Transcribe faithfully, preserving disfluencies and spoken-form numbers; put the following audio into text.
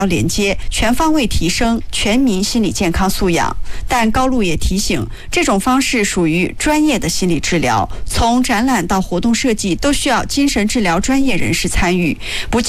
连接，全方位提升全民心理健康素养。但高露也提醒，这种方式属于专业的心理治疗，从展览到活动设计都需要精神治疗专业人士参与，不